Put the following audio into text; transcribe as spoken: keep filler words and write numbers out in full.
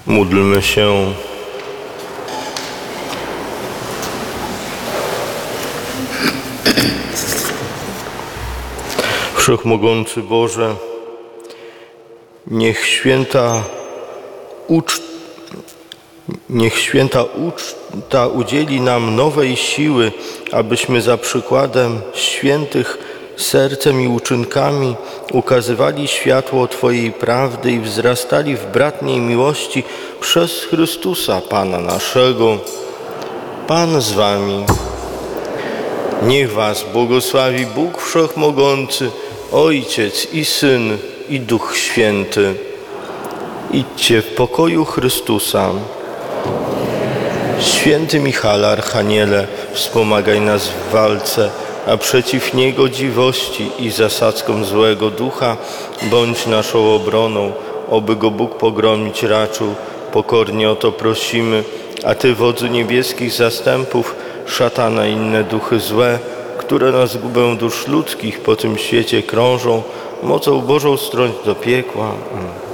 Módlmy się. Wszechmogący Boże, niech święta ucz... niech święta uczta udzieli nam nowej siły, abyśmy za przykładem świętych sercem i uczynkami ukazywali światło Twojej prawdy i wzrastali w bratniej miłości przez Chrystusa, Pana naszego. Pan z Wami. Niech Was błogosławi Bóg Wszechmogący, Ojciec i Syn i Duch Święty. Idźcie w pokoju Chrystusa. Święty Michale, Archaniele, wspomagaj nas w walce, a przeciw niegodziwości i zasadzkom złego ducha bądź naszą obroną, oby go Bóg pogromić raczył. Pokornie o to prosimy, a Ty, wodzu niebieskich zastępów, szatana i inne duchy złe, które na zgubę dusz ludzkich po tym świecie krążą, mocą Bożą strąć do piekła. Amen.